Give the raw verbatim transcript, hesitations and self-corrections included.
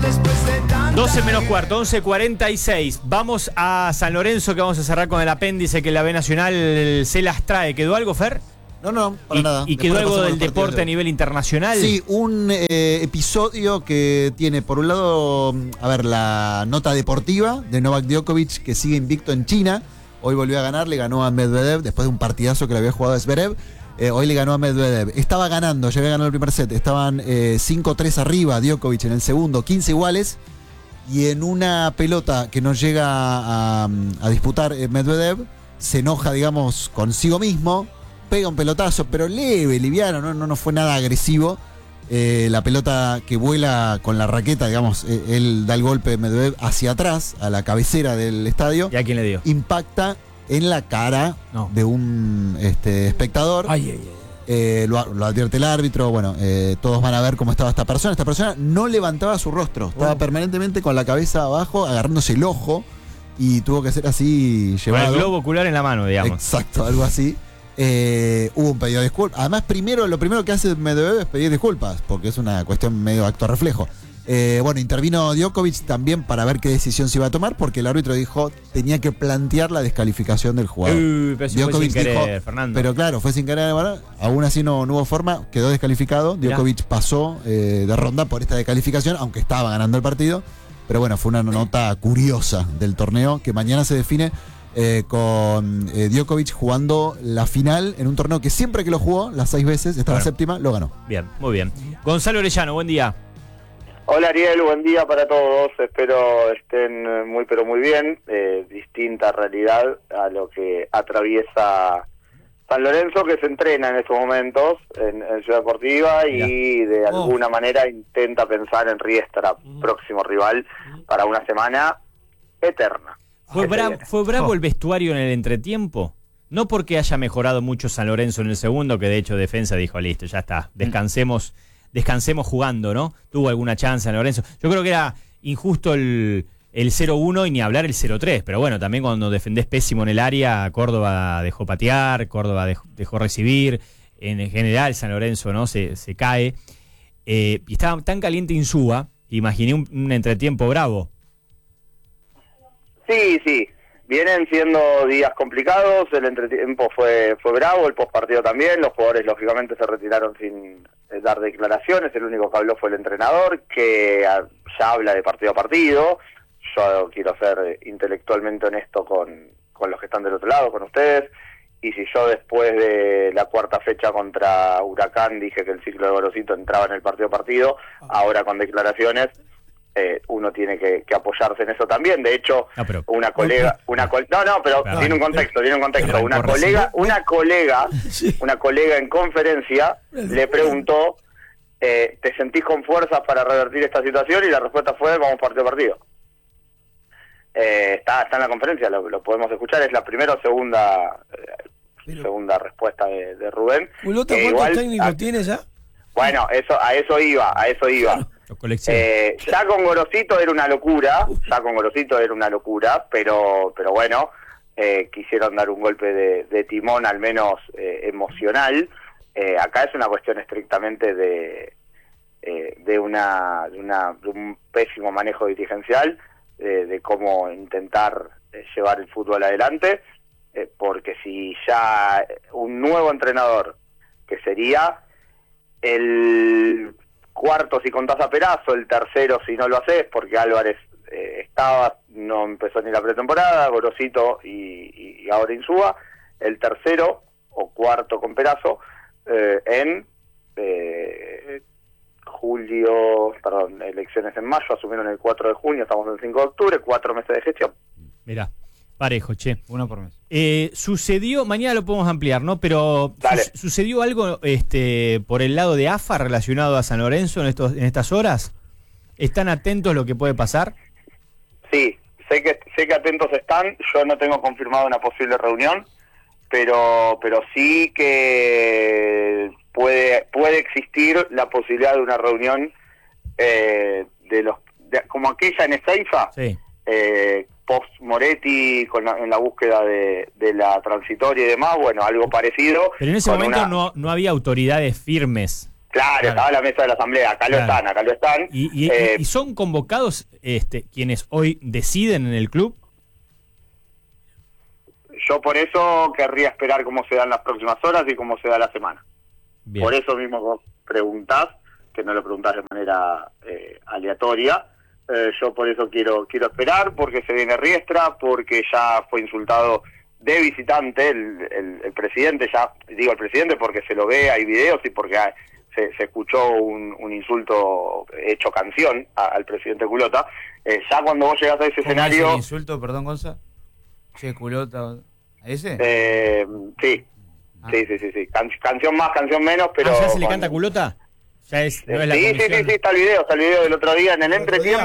doce menos cuarto, once cuarenta y seis. Vamos a San Lorenzo, que vamos a cerrar con el apéndice que la B Nacional se las trae. ¿Quedó algo, Fer? No, no, para ¿Y, nada. ¿Y quedó Después algo del repasamos los deporte partidos. a nivel internacional? Sí, un eh, episodio que tiene, por un lado, a ver, la nota deportiva de Novak Djokovic, que sigue invicto en China. Hoy volvió a ganar, le ganó a Medvedev después de un partidazo que le había jugado a Zverev. Eh, hoy le ganó a Medvedev. Estaba ganando, ya había ganado el primer set. Estaban eh, cinco tres arriba Djokovic en el segundo, quince iguales. Y en una pelota que no llega a, a disputar eh, Medvedev, se enoja, digamos, consigo mismo, pega un pelotazo, pero leve, liviano, no, no, no fue nada agresivo. Eh, la pelota que vuela con la raqueta, digamos, eh, él da el golpe de Medvedev hacia atrás, a la cabecera del estadio. ¿Y a quién le dio? Impacta en la cara No. de un este, espectador. Ay, ay, ay. Eh, lo, lo advierte el árbitro, bueno, eh, todos van a ver cómo estaba esta persona. Esta persona no levantaba su rostro, estaba Oh. permanentemente con la cabeza abajo, agarrándose el ojo, y tuvo que ser así Con llevado. el globo ocular en la mano, digamos. Exacto, algo así. Eh, hubo un pedido de disculpas. Además, primero, lo primero que hace Medvedev es pedir disculpas, porque es una cuestión medio acto reflejo. Eh, bueno, intervino Djokovic también para ver qué decisión se iba a tomar, porque el árbitro dijo tenía que plantear la descalificación del jugador. Uy, pero si fue Djokovic sin querer, dijo, Fernando. pero claro, fue sin querer, ¿verdad? Aún así no, no hubo forma, quedó descalificado. Mirá. Djokovic pasó eh, de ronda por esta descalificación, aunque estaba ganando el partido. Pero bueno, fue una nota curiosa del torneo, que mañana se define eh, con eh, Djokovic jugando la final en un torneo que siempre que lo jugó, las seis veces, esta es Bueno. la séptima, lo ganó. Bien, muy bien. Gonzalo Orellano, buen día. Hola Ariel, buen día para todos, espero estén muy pero muy bien, eh, distinta realidad a lo que atraviesa San Lorenzo, que se entrena en estos momentos en, en Ciudad Deportiva y de alguna manera intenta pensar en Riestra, próximo rival, para una semana eterna. ¿Fue, Que se bra- viene. ¿Fue bravo Oh. el vestuario en el entretiempo? No porque haya mejorado mucho San Lorenzo en el segundo, que de hecho defensa dijo, listo, ya está, descansemos, descansemos jugando, ¿no? Tuvo alguna chance San Lorenzo. Yo creo que era injusto el, el cero uno y ni hablar el cero tres, pero bueno, también cuando defendés pésimo en el área, Córdoba dejó patear, Córdoba dejó, dejó recibir, en general San Lorenzo, ¿no? Se, se cae. Eh, y estaba tan caliente Insúa, imaginé un, un entretiempo bravo. Sí, sí, vienen siendo días complicados, el entretiempo fue fue bravo, el postpartido también, los jugadores lógicamente se retiraron sin eh, dar declaraciones, el único que habló fue el entrenador, que ah, ya habla de partido a partido. Yo quiero ser eh, intelectualmente honesto con, con los que están del otro lado, con ustedes, y si yo después de la cuarta fecha contra Huracán dije que el ciclo de Gorosito entraba en el partido a partido, ahora con declaraciones Eh, uno tiene que, que apoyarse en eso también. De hecho, No, pero- una colega, una col- no, no, pero Perdón. tiene un contexto, tiene un contexto. Perdón, Una por colega, recibir. una colega, Sí. una colega en conferencia le preguntó, eh, ¿te sentís con fuerzas para revertir esta situación? Y la respuesta fue, vamos partido a partido. Eh, está, está en la conferencia, lo, lo podemos escuchar. Es la primera o segunda, eh, Pero- segunda respuesta de, de Rubén. ¿Culota Que cuántos igual- técnicos ah, tiene ya? Bueno, eso, a eso iba, a eso iba. Los colecciones. Eh, ya con Gorosito era una locura, ya con Gorosito era una locura, pero pero bueno, eh, quisieron dar un golpe de, de timón, al menos eh, emocional. Eh, acá es una cuestión estrictamente de eh, de, una, de una de un pésimo manejo dirigencial, eh, de cómo intentar eh, llevar el fútbol adelante, eh, porque si ya un nuevo entrenador, que sería el cuarto si contás a Perazo, el tercero si no lo haces, porque Álvarez eh, estaba, no empezó ni la pretemporada, Gorosito y, y ahora Insúa, el tercero o cuarto con Perazo, eh, en eh, julio, perdón, elecciones en mayo, asumieron el cuatro de junio, estamos en el cinco de octubre, cuatro meses de gestión. Mirá, parejo, che. Uno por mes. Eh, sucedió, mañana lo podemos ampliar, ¿no? Pero Dale. su- sucedió algo este, por el lado de A F A relacionado a San Lorenzo en estos en estas horas. ¿Están atentos a lo que puede pasar? Sí, sé que sé que atentos están. Yo no tengo confirmado una posible reunión, pero pero sí que puede puede existir la posibilidad de una reunión eh, de los de- como aquella en Ezeiza, Sí. eh, post Moretti con la, en la búsqueda de, de la transitoria y demás. Bueno, algo parecido. Pero en ese con momento una- no, no había autoridades firmes Claro, Claro. estaba en la mesa de la asamblea, acá lo Claro. están, acá lo están. ¿Y, y, Eh, y son convocados este, quienes hoy deciden en el club? yo por eso querría esperar cómo se dan las próximas horas y cómo se da la semana. Bien. Por eso mismo vos preguntás, que no lo preguntás de manera eh, aleatoria. Eh, yo por eso quiero quiero esperar, porque se viene Riestra, porque ya fue insultado de visitante el, el, el presidente, ya digo el presidente porque se lo ve, hay videos y porque hay, se, se escuchó un, un insulto hecho canción a, al presidente Culota. Eh, ya cuando vos llegás a ese ¿Cómo escenario... es el insulto, perdón, Gonza? Che, culota. ¿A ese? Eh, sí, Ah. sí, sí, sí, sí. Can- canción más, canción menos, pero... Ah, ¿ya se le con- canta culota? Ya es, no es la sí, sí, sí, comisión. sí, está el video, está el video del otro día en el El otro entretiempo.